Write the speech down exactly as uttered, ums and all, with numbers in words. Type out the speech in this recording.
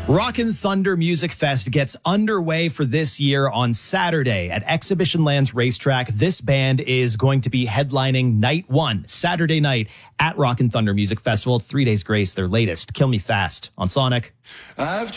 Rockin' Thunder Music Fest gets underway for this year on Saturday at Exhibition Lands Racetrack. This band is going to be headlining night one, Saturday night at Rockin' Thunder Music Festival. It's Three Days Grace, their latest. Kill Me Fast on Sonic. I've